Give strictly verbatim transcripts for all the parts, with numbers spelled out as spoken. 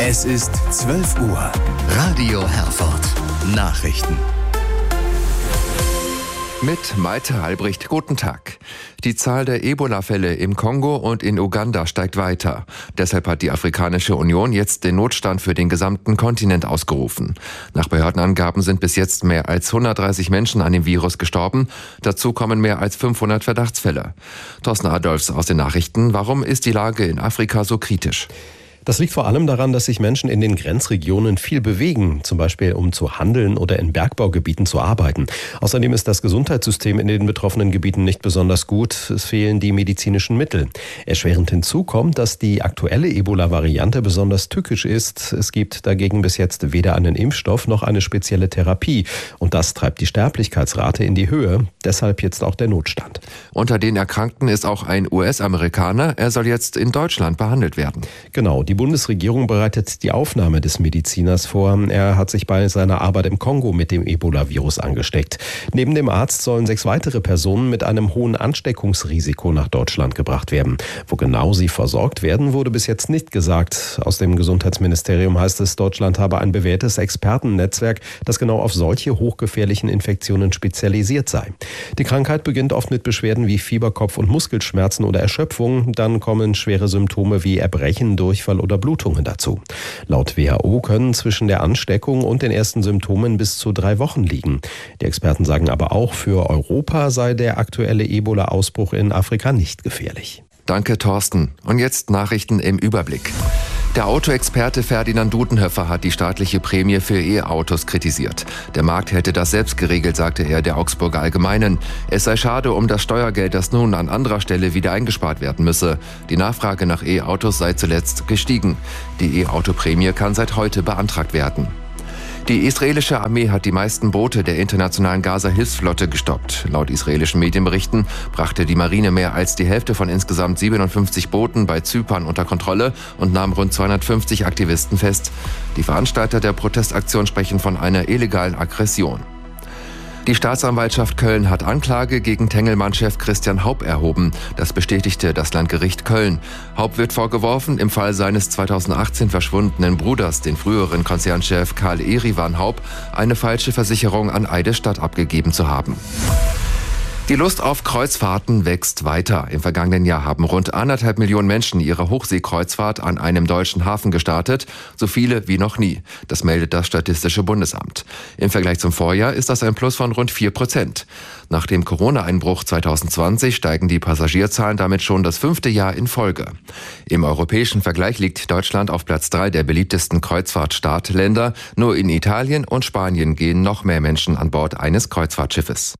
Es ist zwölf Uhr. Radio Herford. Nachrichten. Mit Malte Albrecht, guten Tag. Die Zahl der Ebola-Fälle im Kongo und in Uganda steigt weiter. Deshalb hat die Afrikanische Union jetzt den Notstand für den gesamten Kontinent ausgerufen. Nach Behördenangaben sind bis jetzt mehr als hundertdreißig Menschen an dem Virus gestorben. Dazu kommen mehr als fünfhundert Verdachtsfälle. Thorsten Adolfs aus den Nachrichten. Warum ist die Lage in Afrika so kritisch? Das liegt vor allem daran, dass sich Menschen in den Grenzregionen viel bewegen, zum Beispiel um zu handeln oder in Bergbaugebieten zu arbeiten. Außerdem ist das Gesundheitssystem in den betroffenen Gebieten nicht besonders gut. Es fehlen die medizinischen Mittel. Erschwerend hinzu kommt, dass die aktuelle Ebola-Variante besonders tückisch ist. Es gibt dagegen bis jetzt weder einen Impfstoff noch eine spezielle Therapie. Und das treibt die Sterblichkeitsrate in die Höhe. Deshalb jetzt auch der Notstand. Unter den Erkrankten ist auch ein U S-Amerikaner. Er soll jetzt in Deutschland behandelt werden. Genau, die Die Bundesregierung bereitet die Aufnahme des Mediziners vor. Er hat sich bei seiner Arbeit im Kongo mit dem Ebola-Virus angesteckt. Neben dem Arzt sollen sechs weitere Personen mit einem hohen Ansteckungsrisiko nach Deutschland gebracht werden. Wo genau sie versorgt werden, wurde bis jetzt nicht gesagt. Aus dem Gesundheitsministerium heißt es, Deutschland habe ein bewährtes Expertennetzwerk, das genau auf solche hochgefährlichen Infektionen spezialisiert sei. Die Krankheit beginnt oft mit Beschwerden wie Fieber, Kopf- und Muskelschmerzen oder Erschöpfung. Dann kommen schwere Symptome wie Erbrechen, Durchfall oder Blutungen dazu. Laut W H O können zwischen der Ansteckung und den ersten Symptomen bis zu drei Wochen liegen. Die Experten sagen aber auch, für Europa sei der aktuelle Ebola-Ausbruch in Afrika nicht gefährlich. Danke, Thorsten. Und jetzt Nachrichten im Überblick. Der Autoexperte Ferdinand Dudenhöfer hat die staatliche Prämie für E-Autos kritisiert. Der Markt hätte das selbst geregelt, sagte er der Augsburger Allgemeinen. Es sei schade um das Steuergeld, das nun an anderer Stelle wieder eingespart werden müsse. Die Nachfrage nach E-Autos sei zuletzt gestiegen. Die E-Auto-Prämie kann seit heute beantragt werden. Die israelische Armee hat die meisten Boote der internationalen Gaza-Hilfsflotte gestoppt. Laut israelischen Medienberichten brachte die Marine mehr als die Hälfte von insgesamt siebenundfünfzig Booten bei Zypern unter Kontrolle und nahm rund zweihundertfünfzig Aktivisten fest. Die Veranstalter der Protestaktion sprechen von einer illegalen Aggression. Die Staatsanwaltschaft Köln hat Anklage gegen Tengelmann-Chef Christian Haup erhoben. Das bestätigte das Landgericht Köln. Haup wird vorgeworfen, im Fall seines zweitausendachtzehn verschwundenen Bruders, den früheren Konzernchef Karl Erivan Haup, eine falsche Versicherung an Eidesstadt abgegeben zu haben. Die Lust auf Kreuzfahrten wächst weiter. Im vergangenen Jahr haben rund anderthalb Millionen Menschen ihre Hochseekreuzfahrt an einem deutschen Hafen gestartet. So viele wie noch nie. Das meldet das Statistische Bundesamt. Im Vergleich zum Vorjahr ist das ein Plus von rund vier Prozent. Nach dem Corona-Einbruch zweitausendzwanzig steigen die Passagierzahlen damit schon das fünfte Jahr in Folge. Im europäischen Vergleich liegt Deutschland auf Platz drei der beliebtesten Kreuzfahrt-Startländer. Nur in Italien und Spanien gehen noch mehr Menschen an Bord eines Kreuzfahrtschiffes.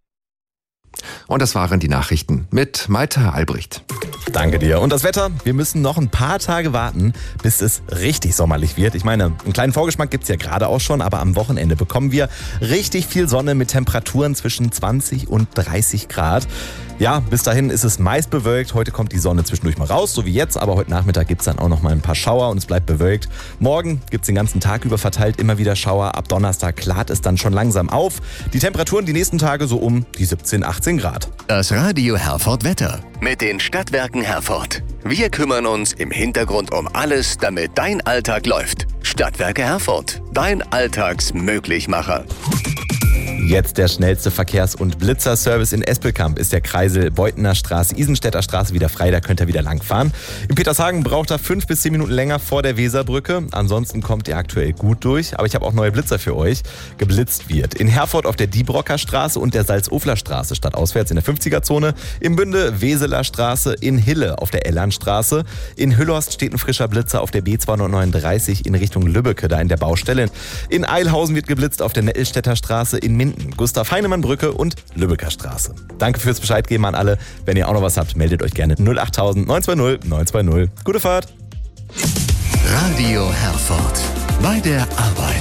Und das waren die Nachrichten mit Malte Albrecht. Danke dir. Und das Wetter? Wir müssen noch ein paar Tage warten, bis es richtig sommerlich wird. Ich meine, einen kleinen Vorgeschmack gibt's ja gerade auch schon, aber am Wochenende bekommen wir richtig viel Sonne mit Temperaturen zwischen zwanzig und dreißig Grad. Ja, bis dahin ist es meist bewölkt. Heute kommt die Sonne zwischendurch mal raus, so wie jetzt. Aber heute Nachmittag gibt's dann auch noch mal ein paar Schauer und es bleibt bewölkt. Morgen gibt's den ganzen Tag über verteilt immer wieder Schauer. Ab Donnerstag klart es dann schon langsam auf. Die Temperaturen die nächsten Tage so um die siebzehn, achtzehn Grad. Das Radio Herford Wetter mit den Stadtwerken Herford. Wir kümmern uns im Hintergrund um alles, damit dein Alltag läuft. Stadtwerke Herford, dein Alltagsmöglichmacher. Jetzt der schnellste Verkehrs- und Blitzerservice in Espelkamp ist der Kreisel Beutener Straße, Isenstädter Straße wieder frei, da könnt ihr wieder langfahren. In Petershagen braucht er fünf bis zehn Minuten länger vor der Weserbrücke. Ansonsten kommt ihr aktuell gut durch, aber ich habe auch neue Blitzer für euch. Geblitzt wird in Herford auf der Diebrocker Straße und der Salzufler Straße stadtauswärts in der fünfziger-Zone. Im Bünde Weseler Straße, in Hille auf der Ellernstraße. In Hüllhorst steht ein frischer Blitzer auf der B zweihundertneununddreißig in Richtung Lübbecke, da in der Baustelle. In Eilhausen wird geblitzt auf der Nettelstädter Straße, in Minden, Gustav-Heinemann-Brücke und Lübecker Straße. Danke fürs Bescheid geben an alle. Wenn ihr auch noch was habt, meldet euch gerne null acht tausend neun zwei null neun zwei null. Gute Fahrt! Radio Herford. Bei der Arbeit.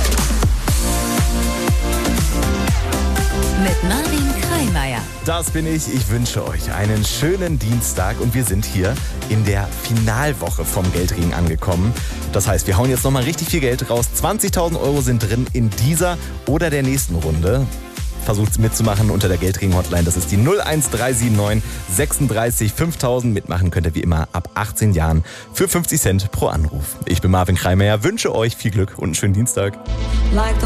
Mit Marvin Kreimeier. Das bin ich. Ich wünsche euch einen schönen Dienstag und wir sind hier in der Finalwoche vom Geldring angekommen. Das heißt, wir hauen jetzt nochmal richtig viel Geld raus. zwanzigtausend Euro sind drin in dieser oder der nächsten Runde. versucht mitzumachen unter der Geldring-Hotline. Das ist die null eins drei sieben neun sechsunddreißig fünftausend. Mitmachen könnt ihr wie immer ab achtzehn Jahren für fünfzig Cent pro Anruf. Ich bin Marvin Kreimeier, wünsche euch viel Glück und einen schönen Dienstag. Like